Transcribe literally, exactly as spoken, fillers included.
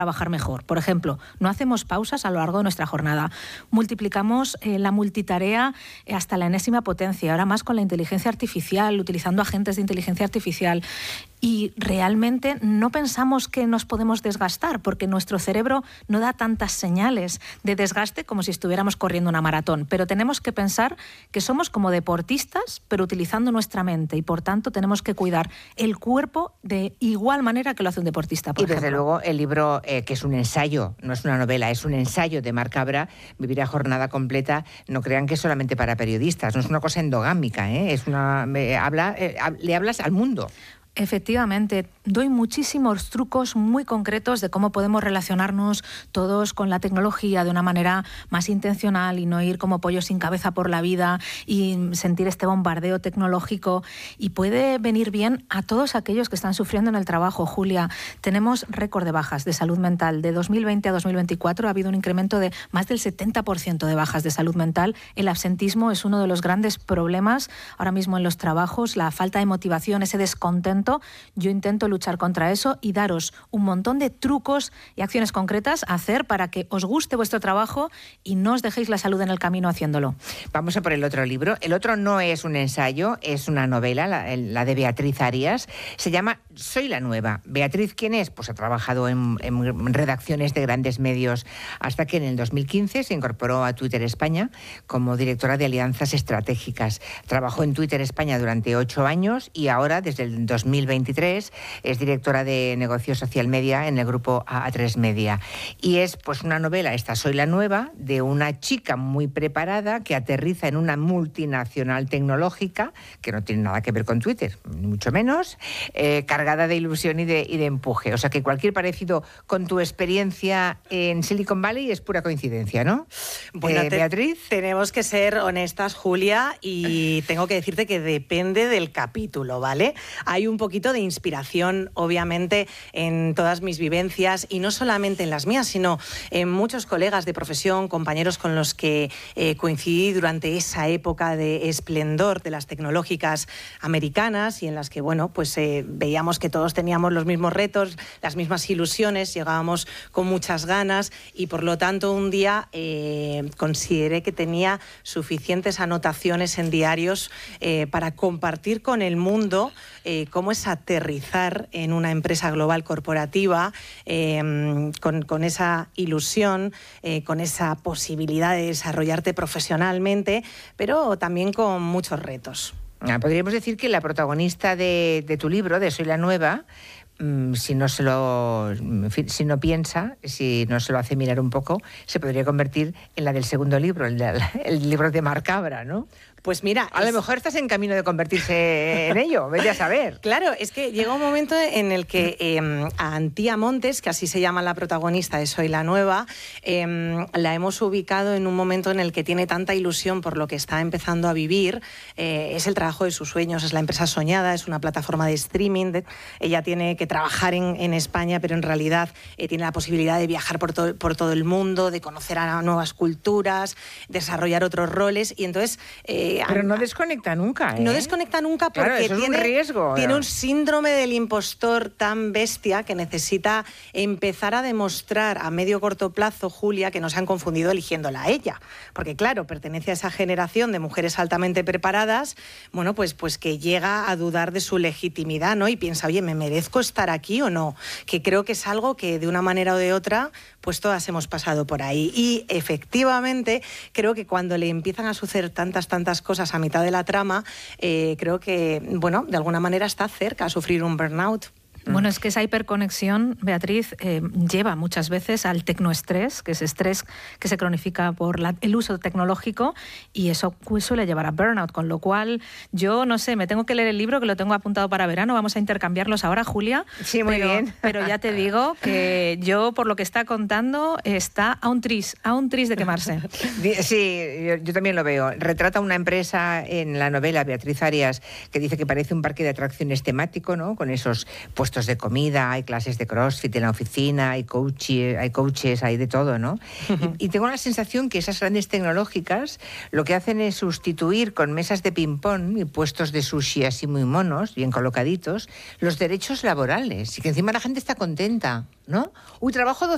trabajar mejor. Por ejemplo, no hacemos pausas a lo largo de nuestra jornada. Multiplicamos eh, la multitarea hasta la enésima potencia, ahora más con la inteligencia artificial, utilizando agentes de inteligencia artificial. Y realmente no pensamos que nos podemos desgastar, porque nuestro cerebro no da tantas señales de desgaste como si estuviéramos corriendo una maratón. Pero tenemos que pensar que somos como deportistas, pero utilizando nuestra mente, y por tanto tenemos que cuidar el cuerpo de igual manera que lo hace un deportista, por Y desde ejemplo. luego el libro, eh, que es un ensayo, no es una novela, es un ensayo de Mar Cabra, Vivir a jornada completa, no crean que es solamente para periodistas, no es una cosa endogámica, ¿eh? Es una, eh, habla, eh, le hablas al mundo. Efectivamente, doy muchísimos trucos muy concretos de cómo podemos relacionarnos todos con la tecnología de una manera más intencional y no ir como pollos sin cabeza por la vida y sentir este bombardeo tecnológico. Y puede venir bien a todos aquellos que están sufriendo en el trabajo, Julia. Tenemos récord de bajas de salud mental. De dos mil veinte a dos mil veinticuatro ha habido un incremento de más del setenta por ciento de bajas de salud mental. El absentismo es uno de los grandes problemas ahora mismo en los trabajos, la falta de motivación, ese descontento. Yo intento luchar contra eso y daros un montón de trucos y acciones concretas a hacer para que os guste vuestro trabajo y no os dejéis la salud en el camino haciéndolo. Vamos a por el otro libro. El otro no es un ensayo, es una novela, la, la de Beatriz Arias. Se llama Soy la Nueva. Beatriz, ¿quién es? Pues ha trabajado en, en redacciones de grandes medios hasta que en el dos mil quince se incorporó a Twitter España como directora de alianzas estratégicas. Trabajó en Twitter España durante ocho años y ahora, desde el dos mil veintitrés, es directora de negocio social media en el grupo A tres Media. Y es pues una novela, esta Soy la Nueva, de una chica muy preparada que aterriza en una multinacional tecnológica que no tiene nada que ver con Twitter, ni mucho menos, eh, cargada de ilusión y de, y de empuje. O sea que cualquier parecido con tu experiencia en Silicon Valley es pura coincidencia, ¿no? Bueno, eh, te, Beatriz. Tenemos que ser honestas, Julia, y tengo que decirte que depende del capítulo, ¿vale? Hay un poquito de inspiración, obviamente, en todas mis vivencias, y no solamente en las mías, sino en muchos colegas de profesión, compañeros con los que eh, coincidí durante esa época de esplendor de las tecnológicas americanas y en las que, bueno, pues eh, veíamos que todos teníamos los mismos retos, las mismas ilusiones, llegábamos con muchas ganas y, por lo tanto, un día eh, consideré que tenía suficientes anotaciones en diarios eh, para compartir con el mundo eh, cómo es aterrizar en una empresa global corporativa eh, con, con esa ilusión, eh, con esa posibilidad de desarrollarte profesionalmente, pero también con muchos retos. Podríamos decir que la protagonista de, de tu libro, de Soy la Nueva, si no se lo si no piensa, si no se lo hace mirar un poco, se podría convertir en la del segundo libro, el, de, el libro de Mar Cabra, ¿no? Pues mira... A es... lo mejor estás en camino de convertirse en ello, vete a saber. Claro, es que llega un momento en el que eh, a Antía Montes, que así se llama la protagonista de Soy la Nueva, eh, la hemos ubicado en un momento en el que tiene tanta ilusión por lo que está empezando a vivir. Eh, es el trabajo de sus sueños, es la empresa soñada, es una plataforma de streaming. De, ella tiene que trabajar en, en España, pero en realidad eh, tiene la posibilidad de viajar por, to, por todo el mundo, de conocer a nuevas culturas, desarrollar otros roles, y entonces... Eh, Pero no desconecta nunca, ¿eh? No desconecta nunca porque claro, eso es tiene, un riesgo, tiene un síndrome del impostor tan bestia que necesita empezar a demostrar a medio corto plazo, Julia, que no se han confundido eligiéndola a ella. Porque claro, pertenece a esa generación de mujeres altamente preparadas, bueno, pues, pues que llega a dudar de su legitimidad, ¿no? Y piensa, oye, ¿me merezco estar aquí o no? Que creo que es algo que de una manera o de otra, pues todas hemos pasado por ahí. Y efectivamente, creo que cuando le empiezan a suceder tantas, tantas cosas a mitad de la trama, eh, creo que, bueno, de alguna manera está cerca a sufrir un burnout. Bueno, es que esa hiperconexión, Beatriz, eh, lleva muchas veces al tecnoestrés, que es estrés que se cronifica por la, el uso tecnológico, y eso suele llevar a burnout, con lo cual yo, no sé, me tengo que leer el libro, que lo tengo apuntado para verano, vamos a intercambiarlos ahora, Julia. Sí, muy pero, bien. Pero ya te digo que yo, por lo que está contando, está a un tris, a un tris de quemarse. Sí, yo, yo también lo veo. Retrata una empresa en la novela, Beatriz Arias, que dice que parece un parque de atracciones temático, ¿no? Con esos puestos de comida, hay clases de crossfit en la oficina, hay coaches, hay coaches, hay de todo, ¿no? Y, y tengo la sensación que esas grandes tecnológicas lo que hacen es sustituir con mesas de ping-pong y puestos de sushi así muy monos, bien colocaditos, los derechos laborales, y que encima la gente está contenta, ¿no? Uy, trabajo doce